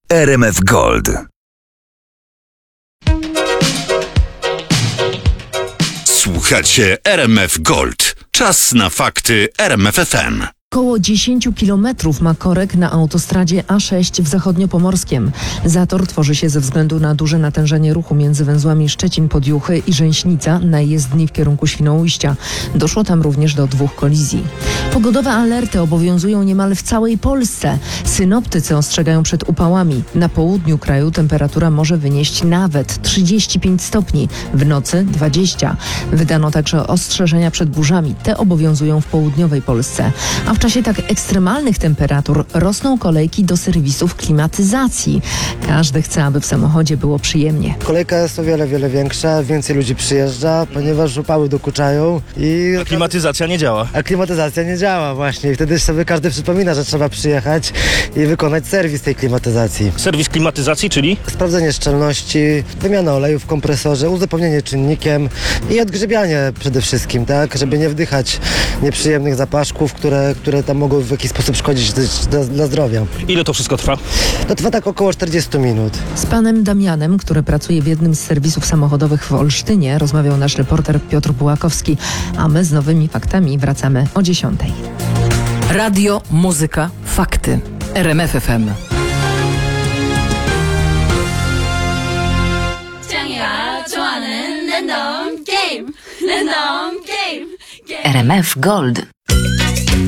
RMF Gold. Słuchacie RMF Gold. Czas na fakty RMF FM. Około 10 kilometrów ma korek na autostradzie A6 w Zachodniopomorskiem. Zator tworzy się ze względu na duże natężenie ruchu między węzłami Szczecin-Podjuchy i Rzęśnica na jezdni w kierunku Świnoujścia. Doszło tam również do 2 kolizji. Pogodowe alerty obowiązują niemal w całej Polsce. Synoptycy ostrzegają przed upałami. Na południu kraju temperatura może wynieść nawet 35 stopni, w nocy 20. Wydano także ostrzeżenia przed burzami. Te obowiązują w południowej Polsce. A w czasie tak ekstremalnych temperatur rosną kolejki do serwisów klimatyzacji. Każdy chce, aby w samochodzie było przyjemnie. Kolejka jest o wiele większa, więcej ludzi przyjeżdża, ponieważ upały dokuczają i... A klimatyzacja nie działa. A klimatyzacja nie działa właśnie i wtedy sobie każdy przypomina, że trzeba przyjechać i wykonać serwis tej klimatyzacji. Serwis klimatyzacji, czyli? Sprawdzenie szczelności, wymiana oleju w kompresorze, uzupełnienie czynnikiem i odgrzebianie przede wszystkim, tak, żeby nie wdychać nieprzyjemnych zapaszków, które tam mogą w jakiś sposób szkodzić dla zdrowia. Ile to wszystko trwa? To trwa tak około 40 minut. Z panem Damianem, który pracuje w jednym z serwisów samochodowych w Olsztynie, rozmawiał nasz reporter Piotr Bułakowski, a my z nowymi faktami wracamy o 10:00. Radio, muzyka, fakty. RMF FM. RMF Gold.